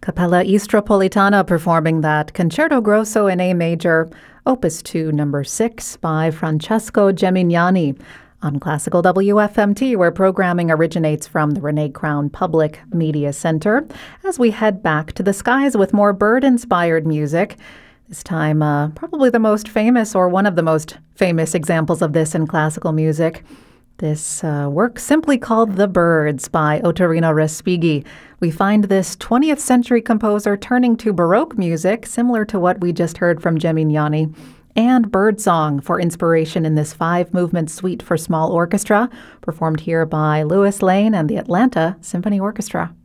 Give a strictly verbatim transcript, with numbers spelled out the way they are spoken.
Cappella Istropolitana performing that Concerto Grosso in A major, Opus two, number six, by Francesco Gemignani, on Classical W F M T, where programming originates from the Renee Crown Public Media Center, as we head back to the skies with more bird-inspired music. This time, uh, probably the most famous, or one of the most famous examples of this in classical music. This uh, work, simply called The Birds by Ottorino Respighi. We find this twentieth century composer turning to Baroque music, similar to what we just heard from Gemignani, and birdsong for inspiration in this five-movement suite for small orchestra, performed here by Louis Lane and the Atlanta Symphony Orchestra.